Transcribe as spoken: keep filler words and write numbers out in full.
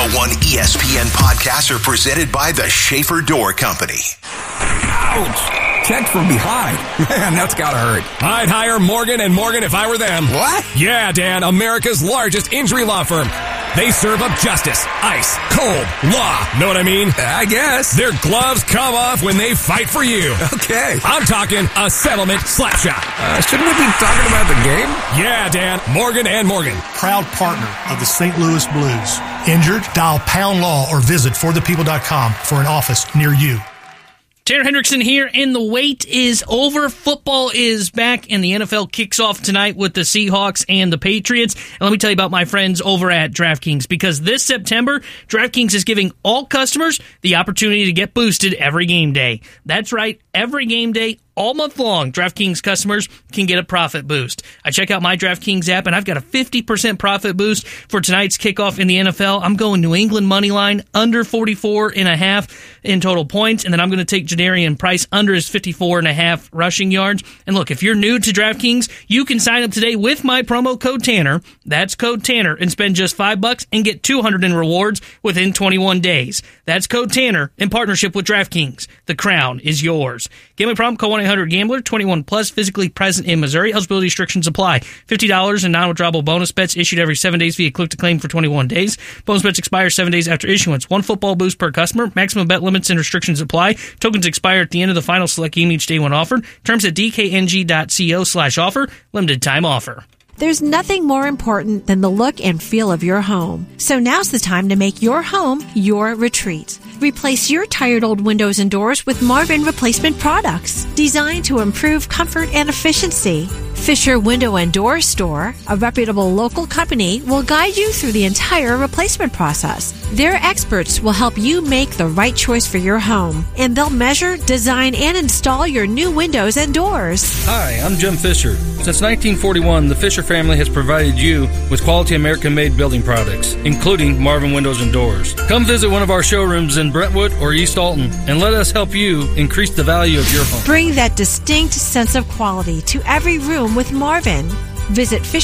One E S P N podcasts are presented by the Schaefer Door Company. Ouch! Checked from behind. Man, that's gotta hurt. I'd hire Morgan and Morgan if I were them. What? Yeah, Dan, America's largest injury law firm. They serve up justice, ice, cold, law. Know what I mean? I guess. Their gloves come off when they fight for you. Okay. I'm talking a settlement slap shot. Uh, shouldn't we be talking about the game? Yeah, Dan, Morgan and Morgan. Proud partner of the Saint Louis Blues. Injured? Dial Pound Law or visit for the people dot com for an office near you. Tanner Hendrickson here, and the wait is over. Football is back, and the N F L kicks off tonight with the Seahawks and the Patriots. And let me tell you about my friends over at DraftKings, because this September, DraftKings is giving all customers the opportunity to get boosted every game day. That's right, every game day, all month long, DraftKings customers can get a profit boost. I check out my DraftKings app, and I've got a fifty percent profit boost for tonight's kickoff in the N F L. I'm going New England money line under forty-four and a half in total points, and then I'm going to take Jadarian Price under his fifty-four and a half rushing yards. And look, if you're new to DraftKings, you can sign up today with my promo code Tanner. That's code Tanner, and spend just five bucks and get two hundred in rewards within twenty-one days. That's code Tanner in partnership with DraftKings. The crown is yours. Gambling problem? Call one eight hundred gambler, twenty-one plus, physically present in Missouri. Eligibility restrictions apply. fifty dollars in non-withdrawable bonus bets issued every seven days via click-to-claim for twenty-one days. Bonus bets expire seven days after issuance. One football boost per customer. Maximum bet limits and restrictions apply. Tokens expire at the end of the final select game each day when offered. Terms at dkng.co slash offer. Limited time offer. There's nothing more important than the look and feel of your home. So now's the time to make your home your retreat. Replace your tired old windows and doors with Marvin replacement products designed to improve comfort and efficiency. Fisher Window and Door Store, a reputable local company, will guide you through the entire replacement process. Their experts will help you make the right choice for your home, and they'll measure, design, and install your new windows and doors. Hi, I'm Jim Fisher. Since nineteen forty-one, the Fisher family has provided you with quality American-made building products, including Marvin Windows and Doors. Come visit one of our showrooms in Brentwood or East Alton, and let us help you increase the value of your home. Bring that distinct sense of quality to every room with Marvin. Visit Fisher